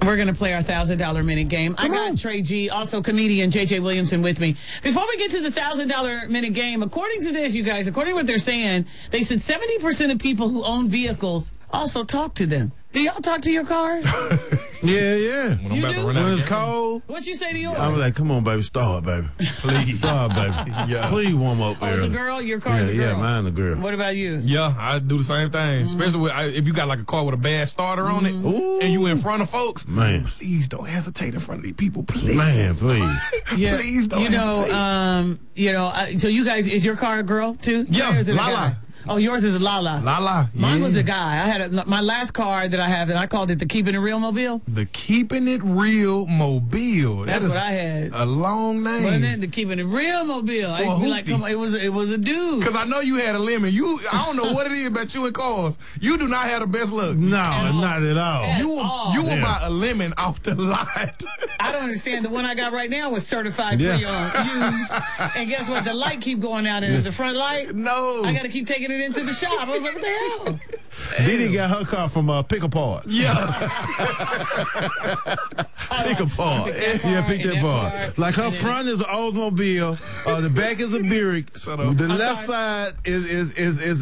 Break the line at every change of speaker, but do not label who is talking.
We're going to play our $1,000 minute game. I got Trey G, also comedian JJ Williamson with me. Before we get to the $1,000 minute game, according to this, you guys, according to what they're saying, they said 70% of people who own vehicles also talk to them. Do y'all talk to your cars?
Yeah.
When I'm about to run out
When
of
it's
gas.
cold,
What you say to yours?
I'm like, come on, baby, start, baby. Please. Start, baby.
Yeah.
Please warm up
Oh, it's a
early.
girl? Your car's a girl?
Yeah, mine a girl.
What about you?
Yeah, I do the same thing. Especially if you got like a car with a bad starter on it, and you in front of folks.
Man.
Please don't hesitate in front of these people. Please,
Man, please.
Yeah.
Please don't hesitate.
So you guys, is your car a girl too?
Yeah,
Or is it a
Lala.
guy? Oh, yours is a Lala.
Lala.
Mine was
yeah.
a guy. I had my last car that I have, and I called it the Keeping It Real Mobile.
The Keeping It Real Mobile.
That's what I had.
A long name.
Wasn't it the Keeping It Real Mobile? I used to be like, come on, it was a dude.
Because I know you had a lemon. I don't know what it is about you and cars. You do not have the best luck.
No, not at all.
At
You
all.
will buy a lemon off the lot.
I don't understand. The one I got right now was certified pre-owned, used. And guess what? The light keep going out in it. The front light.
No.
I got to keep taking it into the shop. I was like, what the hell?
Didi got her car from Pick Apart.
Yeah.
Pick Apart. Yeah, pick that apart. Like her front is an Oldsmobile, the back is a Buick.
Shut up.
The left side is